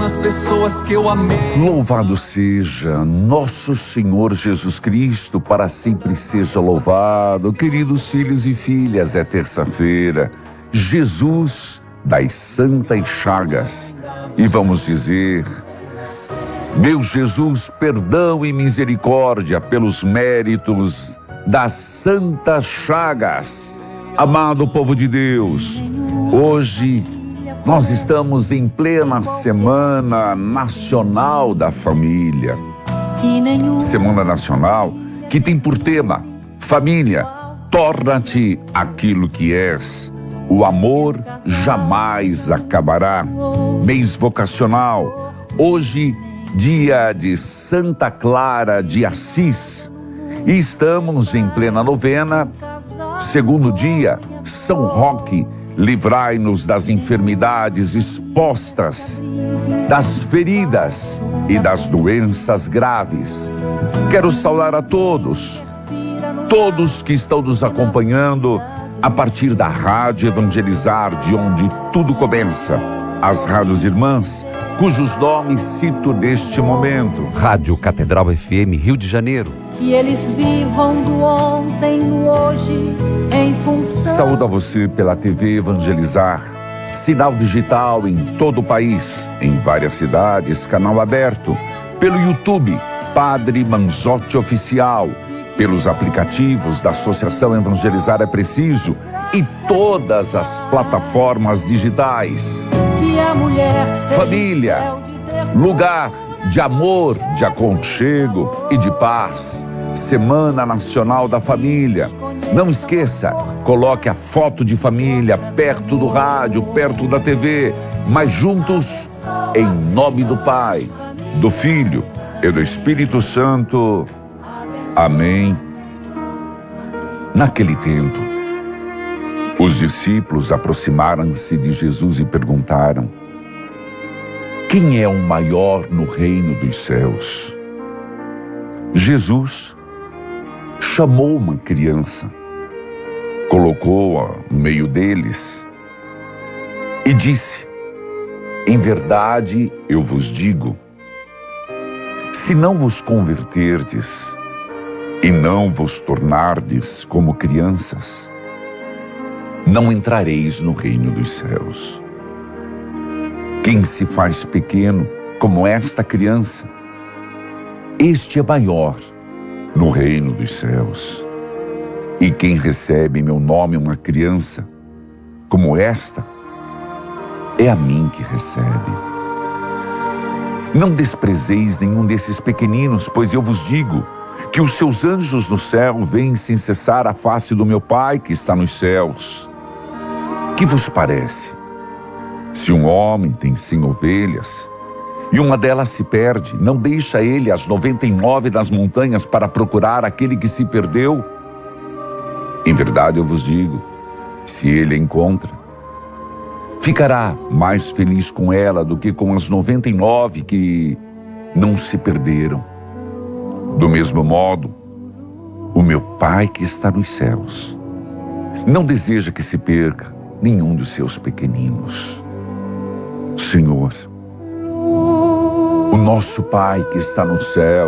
as pessoas que eu amei. Louvado seja nosso Senhor Jesus Cristo, para sempre seja louvado. Queridos filhos e filhas, é terça-feira, Jesus das Santas Chagas. E vamos dizer: meu Jesus, perdão e misericórdia pelos méritos das Santas Chagas. Amado povo de Deus, hoje nós estamos em plena Semana Nacional da Família. Semana Nacional que tem por tema: família, torna-te aquilo que és. O amor jamais acabará. Mês vocacional, hoje dia de Santa Clara de Assis. E estamos em plena novena, segundo dia, São Roque, livrai-nos das enfermidades expostas, das feridas e das doenças graves. Quero saudar a todos que estão nos acompanhando a partir da Rádio Evangelizar, de onde tudo começa. As rádios irmãs, cujos nomes cito neste momento: Rádio Catedral FM, Rio de Janeiro. Que eles vivam do ontem no hoje, em função. Saúdo a você pela TV Evangelizar, sinal digital em todo o país, em várias cidades, canal aberto, pelo YouTube, Padre Manzotti Oficial, pelos aplicativos da Associação Evangelizar é Preciso e todas as plataformas digitais. Que a mulher seja família, lugar de amor, de aconchego e de paz. Semana Nacional da Família. Não esqueça, coloque a foto de família perto do rádio, perto da TV, mas juntos, em nome do Pai, do Filho e do Espírito Santo. Amém. Naquele tempo, os discípulos aproximaram-se de Jesus e perguntaram: quem é o maior no reino dos céus? Jesus chamou uma criança, colocou-a no meio deles e disse: em verdade eu vos digo, se não vos converterdes e não vos tornardes como crianças, não entrareis no reino dos céus. Quem se faz pequeno como esta criança, este é maior no reino dos céus. E quem recebe em meu nome uma criança como esta, é a mim que recebe. Não desprezeis nenhum desses pequeninos, pois eu vos digo que os seus anjos no céu veem sem cessar a face do meu Pai que está nos céus. Que vos parece? Se um homem tem 100 ovelhas e uma delas se perde, não deixa ele as 99 nas montanhas para procurar aquele que se perdeu? Em verdade eu vos digo, se ele a encontra, ficará mais feliz com ela do que com as 99 que não se perderam. Do mesmo modo, o meu Pai que está nos céus não deseja que se perca nenhum dos seus pequeninos. Senhor, o nosso Pai que está no céu,